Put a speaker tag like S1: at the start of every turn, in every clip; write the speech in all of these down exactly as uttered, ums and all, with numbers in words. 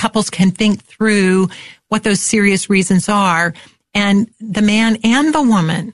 S1: couples can think through what those serious reasons are. And the man and the woman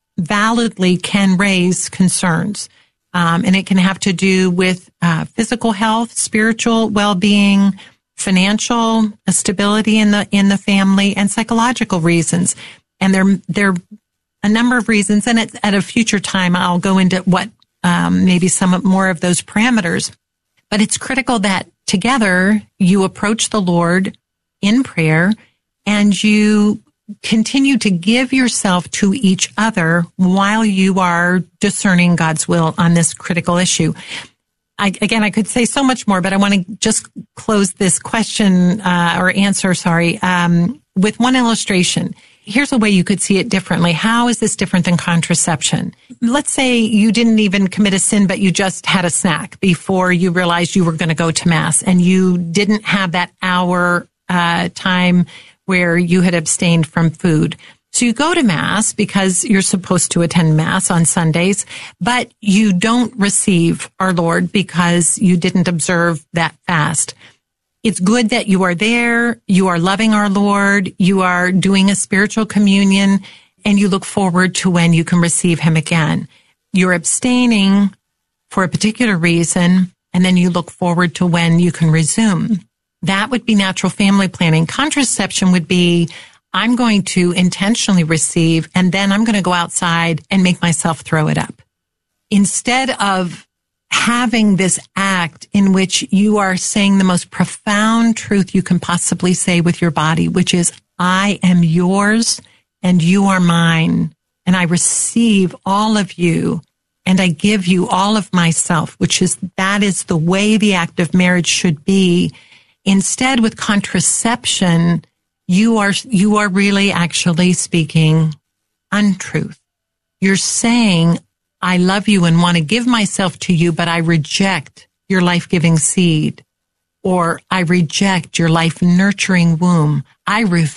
S1: validly can raise concerns. Um, and it can have to do with uh, physical health, spiritual well-being, financial stability in the in the family, and psychological reasons. And there, there are a number of reasons. And at, at a future time, I'll go into what um, maybe some more of those parameters. But it's critical that together you approach the Lord in prayer and you continue to give yourself to each other while you are discerning God's will on this critical issue. I, again, I could say so much more, but I want to just close this question uh, or answer, sorry, um, with one illustration. Here's a way you could see it differently. How is this different than contraception? Let's say you didn't even commit a sin, but you just had a snack before you realized you were going to go to Mass, and you didn't have that hour uh, time where you had abstained from food. So you go to Mass because you're supposed to attend Mass on Sundays, but you don't receive our Lord because you didn't observe that fast. It's good that you are there, you are loving our Lord, you are doing a spiritual communion, and you look forward to when you can receive him again. You're abstaining for a particular reason, and then you look forward to when you can resume. That would be natural family planning. Contraception would be, I'm going to intentionally receive, and then I'm going to go outside and make myself throw it up. Instead of having this act in which you are saying the most profound truth you can possibly say with your body, which is, I am yours and you are mine, and I receive all of you and I give you all of myself, which is, that is the way the act of marriage should be. Instead, with contraception, you are, you are really actually speaking untruth. You're saying, I love you and want to give myself to you, but I reject your life-giving seed, or I reject your life-nurturing womb. I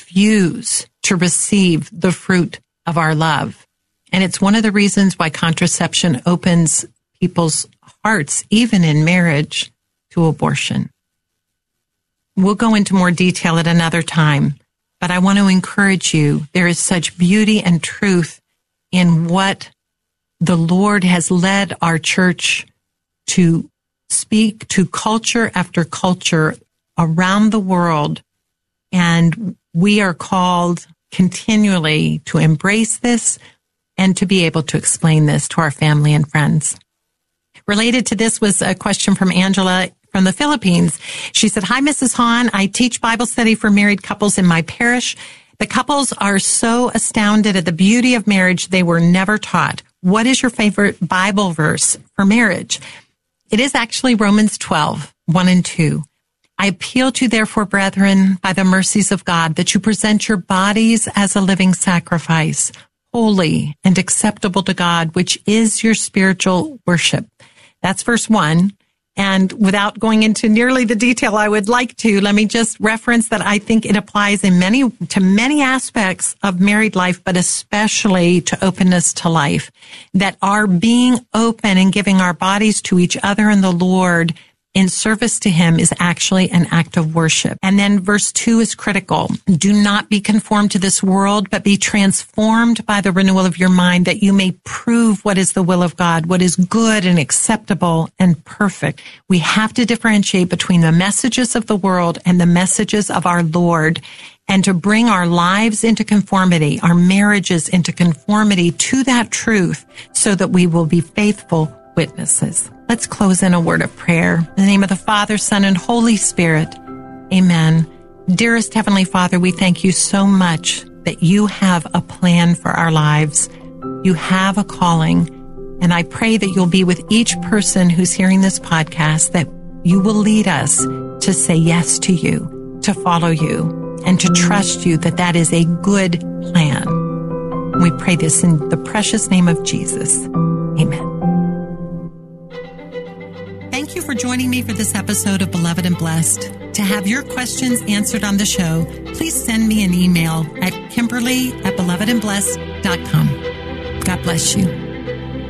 S1: refuse to receive the fruit of our love. And it's one of the reasons why contraception opens people's hearts, even in marriage, to abortion. We'll go into more detail at another time, but I want to encourage you. There is such beauty and truth in what the Lord has led our church to speak to culture after culture around the world. And we are called continually to embrace this and to be able to explain this to our family and friends. Related to this was a question from Angela from the Philippines. She said, hi, Missus Hahn. I teach Bible study for married couples in my parish. The couples are so astounded at the beauty of marriage they were never taught. What is your favorite Bible verse for marriage? It is actually Romans twelve, one and two. I appeal to you, therefore, brethren, by the mercies of God, that you present your bodies as a living sacrifice, holy and acceptable to God, which is your spiritual worship. That's verse one. And without going into nearly the detail I would like to, let me just reference that I think it applies in many, to many aspects of married life, but especially to openness to life. That our being open and giving our bodies to each other and the Lord in service to him is actually an act of worship. And then verse two is critical. Do not be conformed to this world, but be transformed by the renewal of your mind, that you may prove what is the will of God, what is good and acceptable and perfect. We have to differentiate between the messages of the world and the messages of our Lord, and to bring our lives into conformity, our marriages into conformity to that truth, so that we will be faithful witnesses. Let's close in a word of prayer. In the name of the Father, Son, and Holy Spirit. Amen. Dearest Heavenly Father, we thank you so much that you have a plan for our lives. You have a calling. And I pray that you'll be with each person who's hearing this podcast, that you will lead us to say yes to you, to follow you, and to trust you that that is a good plan. We pray this in the precious name of Jesus. Amen. Thank you for joining me for this episode of Beloved and Blessed. To have your questions answered on the show, please send me an email at Kimberly at beloved and blessed dot com. God bless you.